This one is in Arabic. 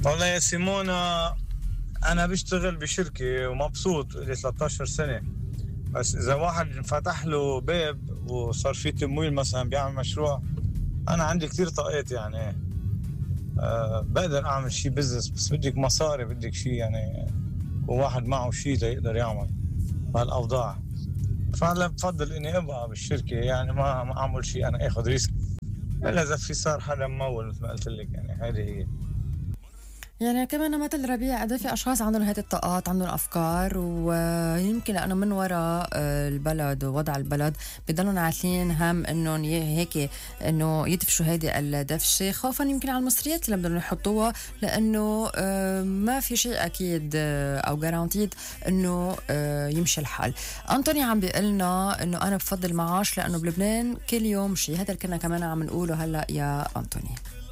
والله يا سيمونا، أنا بشتغل بشركة ومبسوط لي 13 سنة. بس إذا واحد فتح له باب وصار في تمويل مثلا بيعمل مشروع، أنا عندي كتير طاقات يعني. بقدر أعمل شي بزنس، بس بدك مصاري، بدك شي يعني وواحد معه شي يقدر يعمل بهالأوضاع. فأنا بفضل إني أبقى بالشركة، يعني ما أعمل شي أنا آخذ ريسك إلا إذا في صار حدا ممول مثل ما قلت لك. يعني هذه هي. يعني كمان مثل ربيع قد في اشخاص عندهم هذه الطاقات، عندهم افكار، ويمكن لانه من وراء البلد ووضع البلد بضلوا عاتلين هم انهم هيك انه يدفشوا هذه الدفشه، خوفا يمكن على المصريات اللي بدهم يحطوها، لانه ما في شيء اكيد او جارانتيد انه يمشي الحال. انطوني عم بيقلنا انه انا بفضل معاش لانه بلبنان كل يوم شيء، هذا اللي كنا كمان عم نقوله هلا يا انطوني.